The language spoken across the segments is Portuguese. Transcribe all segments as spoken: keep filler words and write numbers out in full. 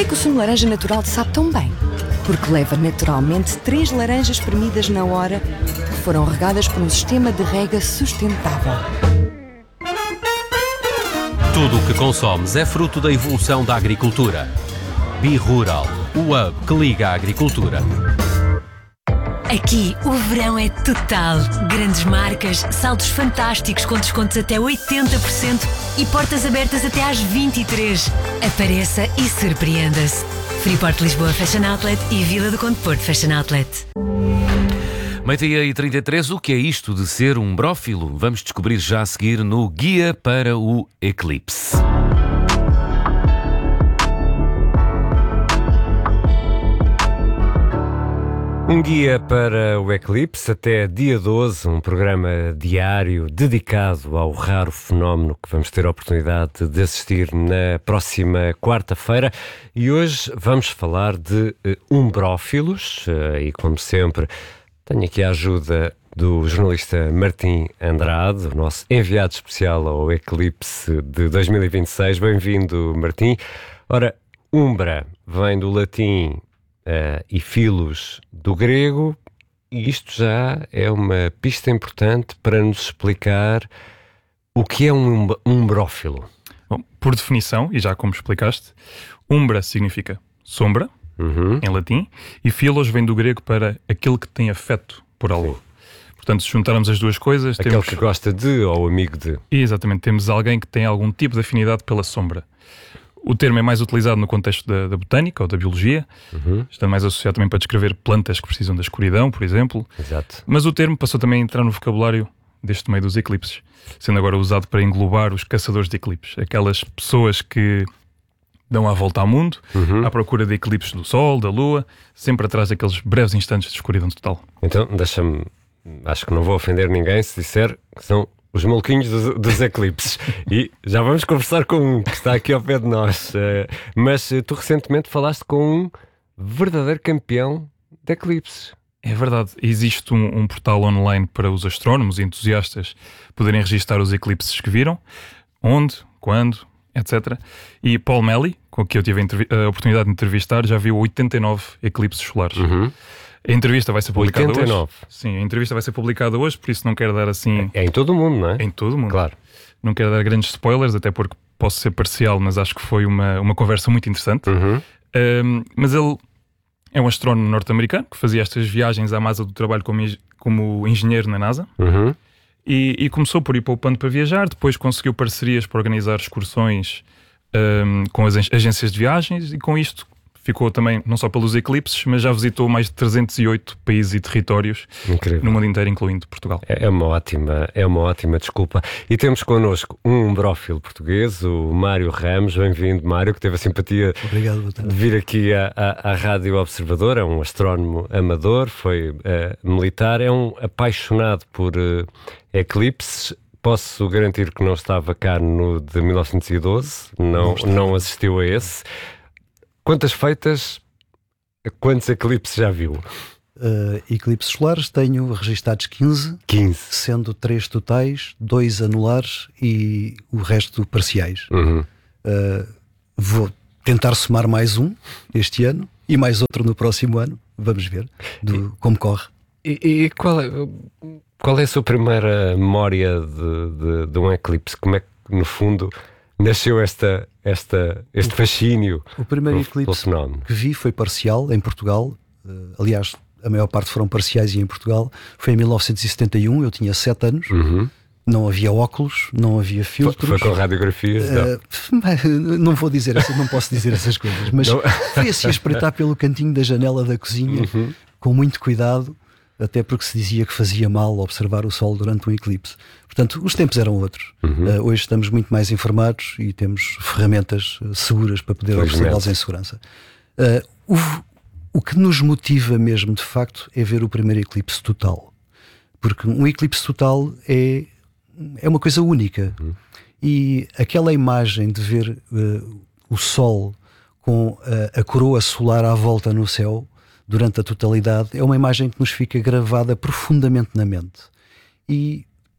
Porquê que o sumo de laranja natural te sabe tão bem? Porque leva naturalmente três laranjas espremidas na hora que foram regadas por um sistema de rega sustentável. Tudo o que consomes é fruto da evolução da agricultura. Bi-Rural, o hub que liga a agricultura. Aqui o verão é total. Grandes marcas, saltos fantásticos com descontos até oitenta por cento e portas abertas até às vinte e três. Apareça e surpreenda-se. Freeport Lisboa Fashion Outlet e Vila do Conde Porto Fashion Outlet. Meio-dia e trinta e três, o que é isto de ser um brófilo? Vamos descobrir já a seguir no Guia para o Eclipse. Um guia para o Eclipse até dia doze, um programa diário dedicado ao raro fenómeno que vamos ter a oportunidade de assistir na próxima quarta-feira. E hoje vamos falar de uh, umbrófilos uh, e, como sempre, tenho aqui a ajuda do jornalista Martim Andrade, o nosso enviado especial ao Eclipse de dois mil e vinte e seis. Bem-vindo, Martim. Ora, umbra vem do latim Uh, e filos do grego, e isto já é uma pista importante para nos explicar o que é um umbrófilo. Bom, por definição, e já como explicaste, umbra significa sombra, uhum. em latim, e filos vem do grego para aquele que tem afeto por algo. Sim. Portanto, se juntarmos as duas coisas... Aquele temos... que gosta de ou amigo de. Exatamente, temos alguém que tem algum tipo de afinidade pela sombra. O termo é mais utilizado no contexto da, da botânica ou da biologia, uhum. está mais associado também para descrever plantas que precisam da escuridão, por exemplo. Exato. Mas Mas o termo passou também a entrar no vocabulário deste meio dos eclipses, sendo agora usado para englobar os caçadores de eclipses, aquelas pessoas que dão a volta ao mundo, uhum. à procura de eclipses do Sol, da Lua, sempre atrás daqueles breves instantes de escuridão total. Então, deixa-me, acho que não vou ofender ninguém se disser que são os maluquinhos dos, dos eclipses. E já vamos conversar com um que está aqui ao pé de nós. Uh, mas uh, tu recentemente falaste com um verdadeiro campeão de eclipses. É verdade. Existe um, um portal online para os astrónomos e entusiastas poderem registar os eclipses que viram, onde, quando, etcétera. E Paul Melly, com quem eu tive a, a oportunidade de entrevistar, já viu oitenta e nove eclipses solares. Uhum. A entrevista vai ser publicada oitenta e nove. Hoje. Sim, a entrevista vai ser publicada hoje, por isso não quero dar assim... É em todo o mundo, não é? Em todo o mundo. Claro. Não quero dar grandes spoilers, até porque posso ser parcial, mas acho que foi uma, uma conversa muito interessante. Uhum. Um, mas ele é um astrónomo norte-americano que fazia estas viagens à masa do trabalho como, como engenheiro na NASA. Uhum. E, e começou por ir poupando para viajar, depois conseguiu parcerias para organizar excursões um, com as agências de viagens, e com isto ficou também, não só pelos eclipses, mas já visitou mais de trezentos e oito países e territórios. Incrível. No mundo inteiro, incluindo Portugal. É uma ótima, é uma ótima desculpa. E temos connosco um umbrófilo português, o Mário Ramos. Bem-vindo, Mário, que teve a simpatia Obrigado, de vir aqui à, à, à Rádio Observador. É um astrónomo amador, foi uh, militar, é um apaixonado por uh, eclipses. Posso garantir que não estava cá no de mil novecentos e doze, não, não, não assistiu a esse. Quantas feitas, quantos eclipses já viu? Uh, eclipses solares tenho registados quinze, quinze, sendo três totais, dois anulares e o resto parciais. Uhum. Uh, vou tentar somar mais um este ano e mais outro no próximo ano. Vamos ver do, e, como corre. E, e qual, é, qual é a sua primeira memória de, de, de um eclipse? Como é que, no fundo, nasceu esta, esta, este fascínio? O primeiro eclipse que vi foi parcial em Portugal. Uh, aliás, a maior parte foram parciais e em Portugal. Foi em mil novecentos e setenta e um, eu tinha sete anos. Uhum. Não havia óculos, não havia filtros. Foi, foi com radiografias? Uh, não. não vou dizer, não posso dizer essas coisas, mas não. Foi assim a espreitar pelo cantinho da janela da cozinha, uhum. com muito cuidado, até porque se dizia que fazia mal observar o Sol durante um eclipse. Portanto, os tempos eram outros. Uhum. Uh, hoje estamos muito mais informados e temos ferramentas seguras para poder observá-los em segurança. Uh, o, o que nos motiva mesmo, de facto, é ver o primeiro eclipse total. Porque um eclipse total é, é uma coisa única. Uhum. E aquela imagem de ver uh, o Sol com uh, a coroa solar à volta no céu durante a totalidade é uma imagem que nos fica gravada profundamente na mente. E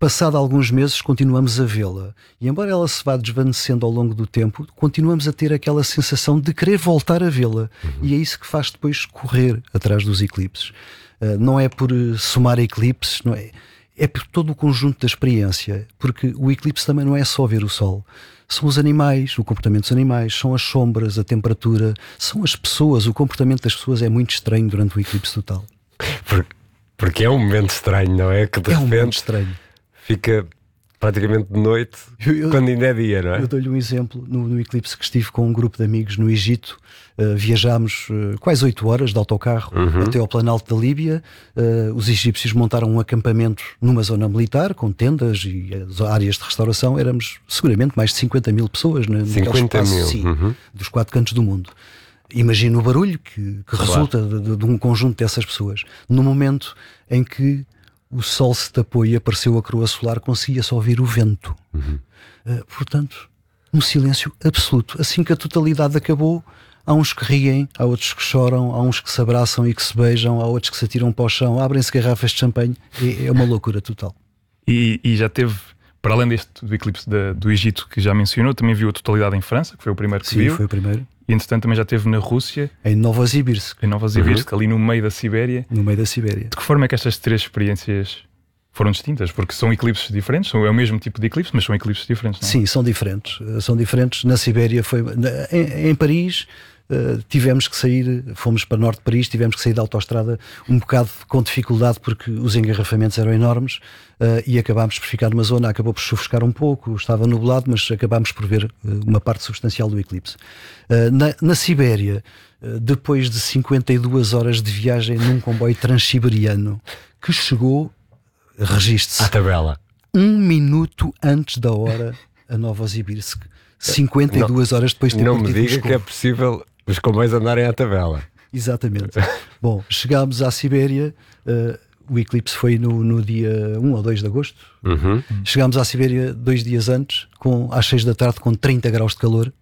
passado alguns meses continuamos a vê-la, e embora ela se vá desvanecendo ao longo do tempo, continuamos a ter aquela sensação de querer voltar a vê-la, uhum. e é isso que faz depois correr atrás dos eclipses. Uh, não é por somar eclipses, não é, é por todo o conjunto da experiência, porque o eclipse também não é só ver o Sol. São os animais, o comportamento dos animais, são as sombras, a temperatura, são as pessoas. O comportamento das pessoas é muito estranho durante o eclipse total. Porque, porque é um momento estranho, não é? Que de é repente um momento estranho. Fica praticamente de noite, eu, eu, quando ainda é dia, não é? Eu dou-lhe um exemplo. No, no eclipse que estive com um grupo de amigos no Egito, uh, viajámos uh, quase oito horas de autocarro uhum. até ao Planalto da Líbia. Uh, os egípcios montaram um acampamento numa zona militar, com tendas e as áreas de restauração. Éramos seguramente mais de cinquenta mil pessoas né, cinquenta espaço, mil. Sim, uhum. dos quatro cantos do mundo. Imagina o barulho que, que claro. resulta de, de, de um conjunto dessas pessoas. No momento em que o sol se tapou e apareceu a coroa solar, conseguia-se ouvir o vento. Uhum. Uh, portanto, um silêncio absoluto. Assim que a totalidade acabou, há uns que riem, há outros que choram, há uns que se abraçam e que se beijam, há outros que se atiram para o chão, abrem-se garrafas de champanhe. É, é uma loucura total. E, e já teve, para além deste do eclipse da, do Egito que já mencionou, também viu a totalidade em França, que foi o primeiro que Sim, viu. Sim, foi o primeiro. E entretanto também já esteve na Rússia. Em Novosibirsk. Em Novosibirsk, uhum. ali no meio da Sibéria. No meio da Sibéria. De que forma é que estas três experiências foram distintas? Porque são eclipses diferentes, são, é o mesmo tipo de eclipse, mas são eclipses diferentes, não é? Sim, são diferentes. São diferentes. Na Sibéria foi... Em, em Paris... Uh, tivemos que sair, fomos para o norte de Paris, tivemos que sair da autoestrada um bocado com dificuldade porque os engarrafamentos eram enormes uh, e acabámos por ficar numa zona, acabou por chuvescar um pouco, estava nublado, mas acabámos por ver uh, uma parte substancial do eclipse. Uh, na, na Sibéria, uh, depois de cinquenta e duas horas de viagem num comboio transsiberiano que chegou, registre-se, à tabela, um minuto antes da hora a Novosibirsk, cinquenta e duas não, horas depois de ter não me diga Moscou. Que é possível os comboios andarem à tabela. Exatamente. Bom, chegámos à Sibéria, uh, o eclipse foi no, no dia um ou dois de agosto. Uhum. Chegámos à Sibéria dois dias antes, com, às seis da tarde, com trinta graus de calor.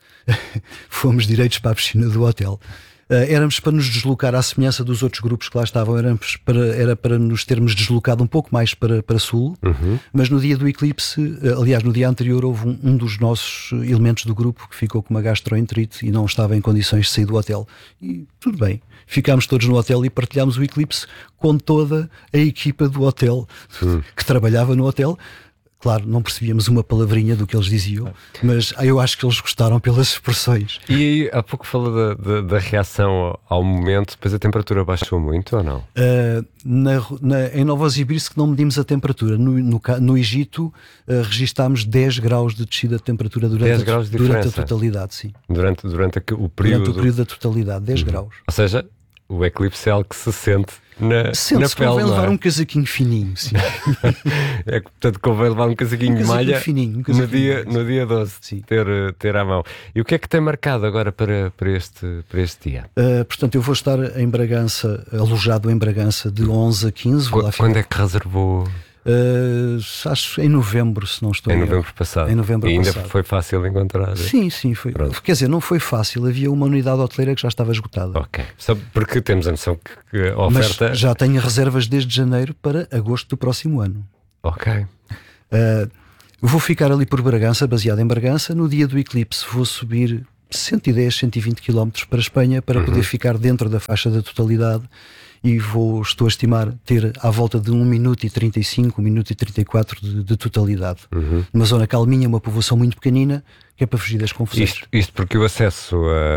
Fomos direitos para a piscina do hotel. Uh, éramos para nos deslocar à semelhança dos outros grupos que lá estavam, éramos para, era para nos termos deslocado um pouco mais para, para sul, uhum. mas no dia do eclipse, uh, aliás no dia anterior, houve um, um dos nossos elementos do grupo que ficou com uma gastroenterite e não estava em condições de sair do hotel. E tudo bem, ficámos todos no hotel e partilhámos o eclipse com toda a equipa do hotel uhum. que trabalhava no hotel. Claro, não percebíamos uma palavrinha do que eles diziam, mas eu acho que eles gostaram pelas expressões. E aí, há pouco falou da, da, da reação ao momento, depois a temperatura baixou muito ou não? Uh, na, na, em Novosibirsk não medimos a temperatura. No, no, no Egito uh, registámos dez graus de descida de temperatura durante, a, de durante a totalidade, sim. Durante, durante a, o período... Durante o período da totalidade, dez uhum. graus. Ou seja, o eclipse é algo que se sente na, Sente-se, na pele, convém não é? levar um casaquinho fininho, sim. É que, portanto, convém levar um casaquinho, um casaquinho de malha fininho, um casaquinho no, dia, fininho. no dia doze, sim. ter, ter à mão. E o que é que tem marcado agora para, para, este, para este dia? Uh, portanto, eu vou estar em Bragança, alojado em Bragança, de onze a quinze. Vou lá Quando é que reservou? Uh, acho em novembro, se não estou em em novembro erro. passado. Em novembro e ainda passado. foi fácil encontrar? Sim, sim, foi. Pronto. Quer dizer, não foi fácil, havia uma unidade hoteleira que já estava esgotada. Ok, só porque temos a noção que a oferta... Mas já tenho reservas desde janeiro para agosto do próximo ano. Ok. Uh, vou ficar ali por Bragança, baseado em Bragança. No dia do eclipse vou subir cento e dez, cento e vinte quilómetros para a Espanha para uhum. poder ficar dentro da faixa da totalidade. E vou, estou a estimar ter à volta de um minuto e trinta e cinco, um minuto e trinta e quatro de, de totalidade. Uhum. Uma zona calminha, uma povoação muito pequenina, que é para fugir das confusões. Isto, isto porque o acesso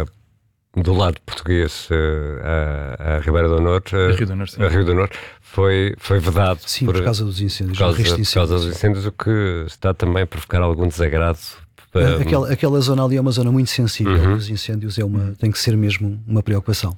a, do lado português a, a Ribeira do Norte, a, a Rio do Norte, a Rio do Norte foi, foi vedado. Sim, por, por causa dos incêndios. Por causa, por incêndios, causa dos incêndios, o que está também a provocar algum desagrado. Para... Aquela, aquela zona ali é uma zona muito sensível. Uhum. Os incêndios é uma, tem que ser mesmo uma preocupação.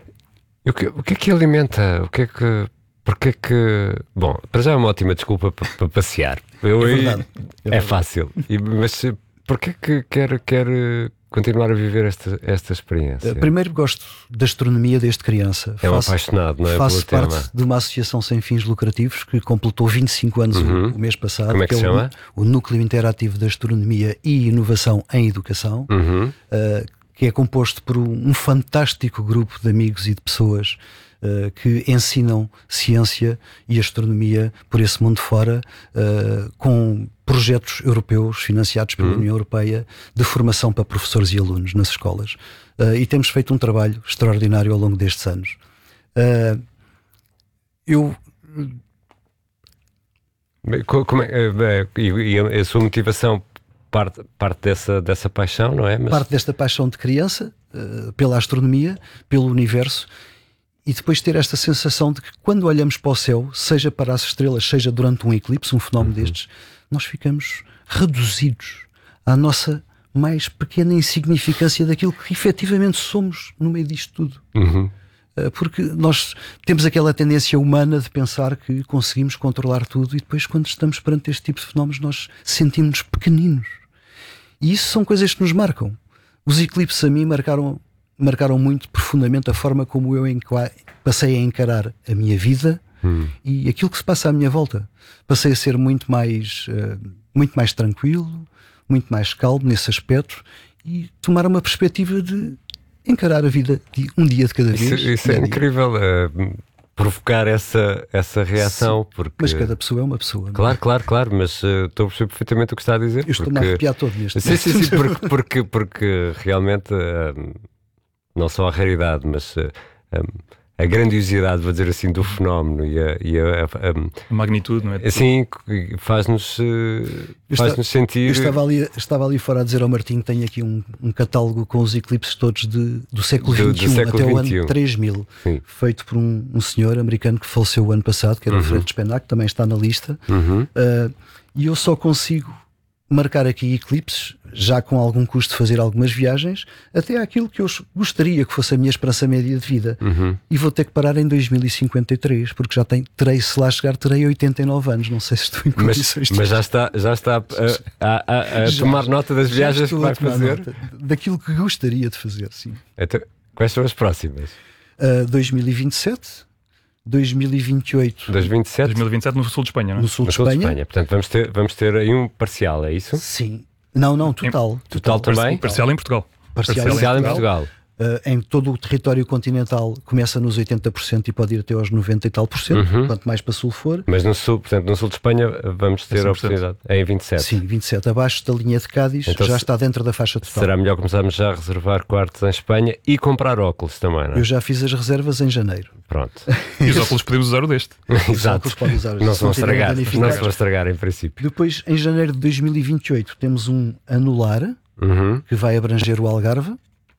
O que, o que é que alimenta? O que é que... Porque é que... Bom, para já é uma ótima desculpa para, para passear. Eu, é verdade. É, é fácil. E, mas porquê é que quer, quer continuar a viver esta, esta experiência? Primeiro gosto da astronomia desde criança. É um faço, apaixonado, não é? Faço pelo parte tema. de uma associação sem fins lucrativos que completou vinte e cinco anos uhum. o, o mês passado. Como é que, que se é chama? O, o Núcleo Interativo da Astronomia e Inovação em Educação. Uhum. Uh, que é composto por um fantástico grupo de amigos e de pessoas uh, que ensinam ciência e astronomia por esse mundo fora, uh, com projetos europeus financiados pela uhum. União Europeia de formação para professores e alunos nas escolas. Uh, e temos feito um trabalho extraordinário ao longo destes anos. Uh, eu... Como é, e a sua motivação parte, parte dessa, dessa paixão, não é? Mas... Parte desta paixão de criança, uh, pela astronomia, pelo universo, e depois ter esta sensação de que quando olhamos para o céu, seja para as estrelas, seja durante um eclipse, um fenómeno uhum. destes, nós ficamos reduzidos à nossa mais pequena insignificância daquilo que efetivamente somos no meio disto tudo. Uhum. Porque nós temos aquela tendência humana de pensar que conseguimos controlar tudo e depois, quando estamos perante este tipo de fenómenos, nós sentimos-nos pequeninos. E isso são coisas que nos marcam. Os eclipses a mim marcaram, marcaram muito profundamente a forma como eu passei a encarar a minha vida hum. e aquilo que se passa à minha volta. Passei a ser muito mais, uh, muito mais tranquilo, muito mais calmo nesse aspecto e tomar uma perspectiva de encarar a vida de um dia de cada vez. Isso, isso é incrível, uh, provocar essa, essa reação. Porque... Mas cada pessoa é uma pessoa. Claro, não é? claro, claro, mas uh, estou a perceber perfeitamente o que está a dizer. Eu estou-me porque... a arrepiar todo neste Sim, sim, sim, porque, porque, porque realmente, uh, não só a raridade, mas uh, um, a grandiosidade, vou dizer assim, do fenómeno e a, e a, a, a, a magnitude, não é? Assim, faz-nos faz -nos sentir. Eu estava ali, estava ali fora a dizer ao Martim que tenho aqui um, um catálogo com os eclipses todos de, do século vinte e um até o ano três mil, sim. feito por um, um senhor americano que faleceu o ano passado, que era uhum. o Fred Spenak, que também está na lista. Uhum. Uh, e eu só consigo marcar aqui eclipses, já com algum custo de fazer algumas viagens, até àquilo que eu gostaria que fosse a minha esperança média de vida. Uhum. E vou ter que parar em dois mil e cinquenta e três, porque já tenho, terei, se lá chegar, terei oitenta e nove anos. Não sei se estou em condições. Mas, mas já está, já está a, a, a, a já, tomar nota das viagens que vai fazer? Nota daquilo que gostaria de fazer, sim. Então, quais são as próximas? Uh, dois mil e vinte e sete, dois mil e vinte e oito. dois mil e vinte e sete? dois mil e vinte e sete no sul de Espanha, não é? No sul, no de, sul Espanha. de Espanha. Portanto, vamos ter, vamos ter aí um parcial, é isso? Sim. Não, não, total. Em, total, total também? Parcial em Portugal. Parcial, parcial em Portugal. Em Portugal. Uh, em todo o território continental começa nos oitenta por cento e pode ir até aos noventa e tal por cento, uhum. quanto mais para sul for. Mas no sul, portanto, no sul de Espanha vamos ter a oportunidade. É em vinte e sete. Sim, vinte e sete. Abaixo da linha de Cádiz, então, já está dentro da faixa total. Será melhor começarmos já a reservar quartos em Espanha e comprar óculos também, não é? Eu já fiz as reservas em janeiro. Pronto. E os óculos podemos usar o deste. Exato. Usar, não se vão estragar, não se vão estragar em princípio. Depois, em janeiro de dois mil e vinte e oito, temos um anular, uhum. que vai abranger o Algarve,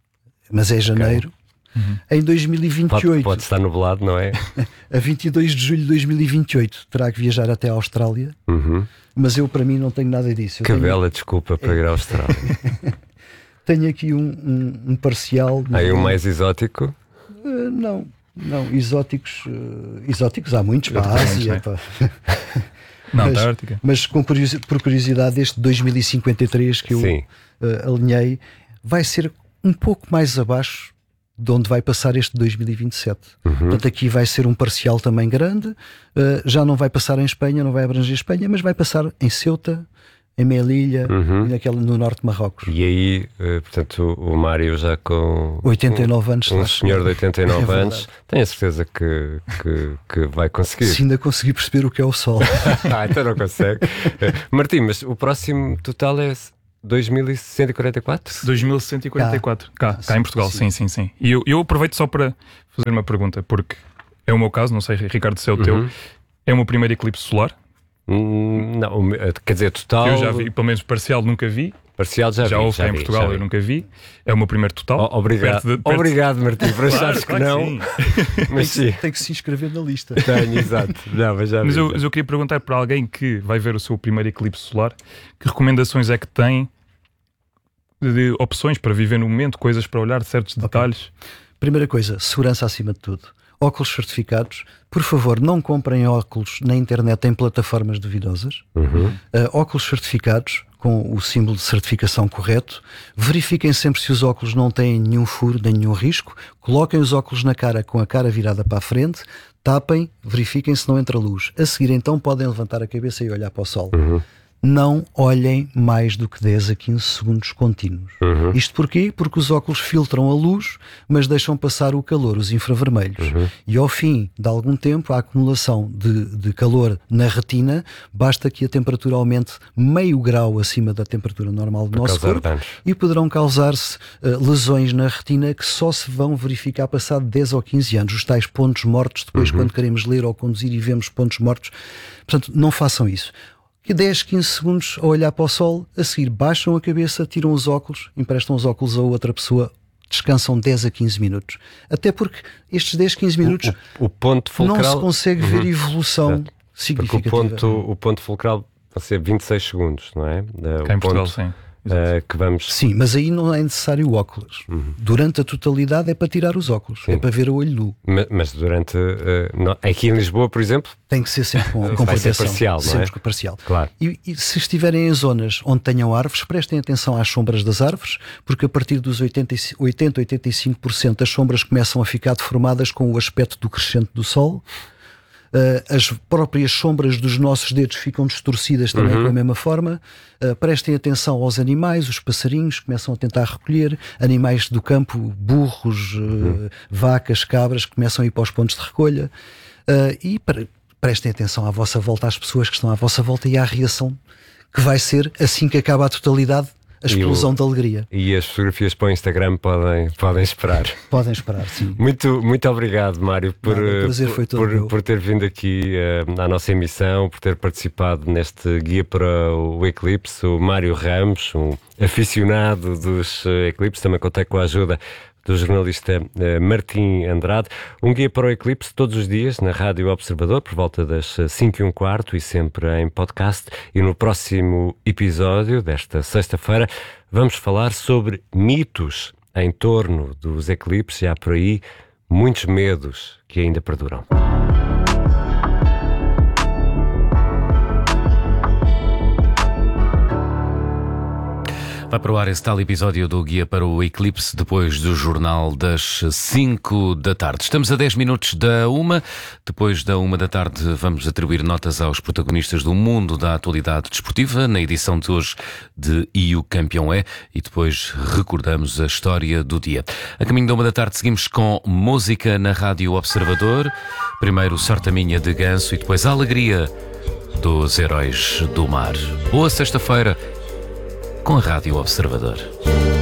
mas é janeiro. Okay. Uhum. Em dois mil e vinte e oito, pode, pode estar nublado, não é? A vinte e dois de julho de dois mil e vinte e oito terá que viajar até a Austrália, uhum. mas eu, para mim, não tenho nada disso. Eu que tenho... bela desculpa para ir à Austrália. Tenho aqui um, um, um parcial. Aí um mais exótico? Uh, não, não, exóticos, uh, exóticos há muitos para a Ásia. Para... Na mas, Antártica. Mas com curiosidade, por curiosidade, este dois mil e cinquenta e três que eu uh, alinhei vai ser um pouco mais abaixo de onde vai passar este dois mil e vinte e sete. Uhum. Portanto, aqui vai ser um parcial também grande, uh, já não vai passar em Espanha, não vai abranger Espanha, mas vai passar em Ceuta, em Melilla, uhum. e naquela, no norte de Marrocos. E aí, uh, portanto, o Mário já com oitenta e nove anos, um senhor de oitenta e nove é anos, tenho a certeza que, que, que vai conseguir. Se ainda conseguir perceber o que é o Sol. Ah, então não consegue. Uh, Martim, mas o próximo total é dois mil cento e quarenta e quatro? dois mil cento e quarenta e quatro. Cá, cá, cá em Portugal, sim, sim, sim. sim. E eu, eu aproveito só para fazer uma pergunta, porque é o meu caso, não sei, Ricardo, se é o teu. Uhum. É o meu primeiro eclipse solar. Hum, não, quer dizer, total. Eu já vi, pelo menos parcial nunca vi. Parcial já, já vi. houve Já cá vi, em Portugal, já vi. eu nunca vi. É o meu primeiro total. Oh, obrigado, perto de, perto obrigado Martim, por achares claro, que claro não. Que mas sim. Tem que se inscrever na lista. Tenho, exato. Não, mas já mas vi, eu, já. mas eu queria perguntar para alguém que vai ver o seu primeiro eclipse solar, que recomendações é que tem de opções para viver no momento, coisas para olhar, certos okay. detalhes? Primeira coisa, segurança acima de tudo. Óculos certificados. Por favor, não comprem óculos na internet em plataformas duvidosas. Uhum. Uh, óculos certificados, com o símbolo de certificação correto. Verifiquem sempre se os óculos não têm nenhum furo, nem nenhum risco. Coloquem os óculos na cara com a cara virada para a frente. Tapem, verifiquem se não entra luz. A seguir, então, podem levantar a cabeça e olhar para o sol. Uhum. não olhem mais do que dez a quinze segundos contínuos. Uhum. Isto porquê? Porque os óculos filtram a luz, mas deixam passar o calor, os infravermelhos. Uhum. E ao fim de algum tempo, a acumulação de, de calor na retina, basta que a temperatura aumente meio grau acima da temperatura normal do nosso corpo danos. E poderão causar-se uh, lesões na retina que só se vão verificar passado dez ou quinze anos. Os tais pontos mortos, depois uhum. quando queremos ler ou conduzir e vemos pontos mortos. Portanto, não façam isso. Que dez, quinze segundos a olhar para o sol, a seguir baixam a cabeça, tiram os óculos, emprestam os óculos a outra pessoa, descansam dez a quinze minutos. Até porque estes dez, quinze minutos o, o, o ponto fulcral, não se consegue ver uhum. evolução Exato. significativa. Porque o ponto, o ponto fulcral vai ser vinte e seis segundos, não é? Cá em Portugal, ponto, sim. Uh, que vamos... Sim, mas aí não é necessário óculos. Uhum. Durante a totalidade é para tirar os óculos, sim. É para ver o olho nu. Mas, mas durante. Uh, não, aqui em Lisboa, por exemplo. Tem que ser sempre com, com vai ser parcial, não é? Sempre parcial. Claro. E, e se estiverem em zonas onde tenham árvores, prestem atenção às sombras das árvores, porque a partir dos oitenta, oitenta e cinco por cento das sombras começam a ficar deformadas com o aspecto do crescente do sol. Uh, as próprias sombras dos nossos dedos ficam distorcidas também uhum. com a mesma forma. Uh, prestem atenção aos animais, os passarinhos começam a tentar recolher, animais do campo, burros, uhum. uh, vacas, cabras, começam a ir para os pontos de recolha. Uh, e pre- prestem atenção à vossa volta, às pessoas que estão à vossa volta e à reação que vai ser assim que acaba a totalidade. A explosão o, de alegria. E as fotografias para o Instagram podem, podem esperar. Podem esperar, sim. Muito, muito obrigado, Mário, por, Nada, o prazer foi todo por, por ter vindo aqui uh, à nossa emissão, por ter participado neste guia para o Eclipse. O Mário Ramos, um aficionado dos uh, Eclipse, também contei com a ajuda do jornalista uh, Martim Andrade. Um guia para o Eclipse todos os dias na Rádio Observador, por volta das cinco e um quarto e sempre em podcast. E no próximo episódio desta sexta-feira vamos falar sobre mitos em torno dos eclipses. E há por aí muitos medos que ainda perduram. Vai para o ar esse tal episódio do Guia para o Eclipse depois do Jornal das cinco da tarde. Estamos a dez minutos da uma. Depois da uma da tarde vamos atribuir notas aos protagonistas do mundo da atualidade desportiva na edição de hoje de E o Campeão é, e depois recordamos a história do dia. A caminho da uma da tarde seguimos com música na Rádio Observador. Primeiro Sorte a Minha de Ganso e depois a alegria dos heróis do mar. Boa sexta-feira com a Rádio Observador.